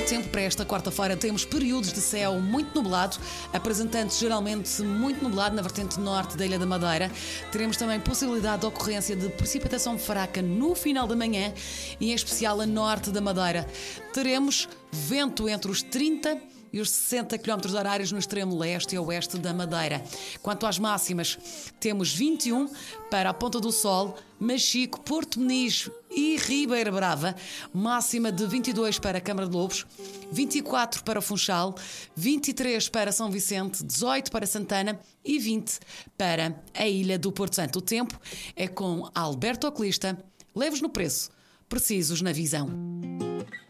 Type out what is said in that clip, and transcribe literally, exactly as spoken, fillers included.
tempo para esta quarta-feira, temos períodos de céu muito nublado, apresentando-se geralmente muito nublado na vertente norte da Ilha da Madeira. Teremos também possibilidade de ocorrência de precipitação fraca no final da manhã e em especial a norte da Madeira. Teremos vento entre os trinta e os sessenta quilómetros horários no extremo leste e oeste da Madeira. Quanto às máximas, temos vinte e um para a Ponta do Sol, Machico, Porto Meniz e Ribeira Brava, máxima de vinte e dois para a Câmara de Lobos, vinte e quatro para o Funchal, vinte e três para São Vicente, dezoito para Santana e vinte para a Ilha do Porto Santo. O tempo é com Alberto Oculista, leves no preço, precisos na visão.